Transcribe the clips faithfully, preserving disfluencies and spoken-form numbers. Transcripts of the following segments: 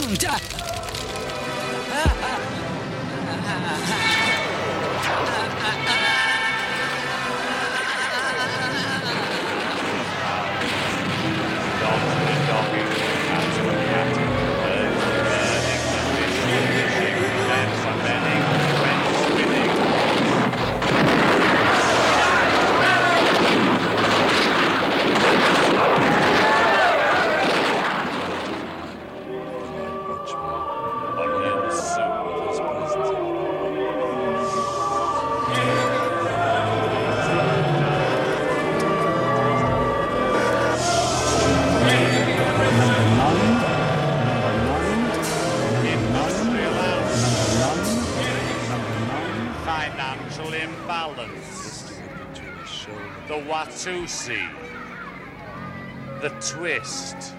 Financial imbalance. The Watusi. The twist.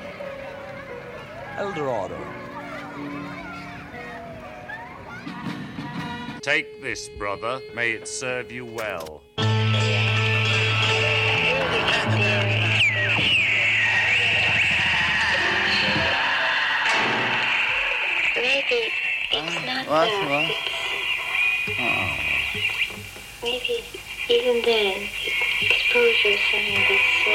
Eldorado. Take this, brother. May it serve you well. Maybe it's not What? that. What? Oh. Maybe even then, exposure is something that's so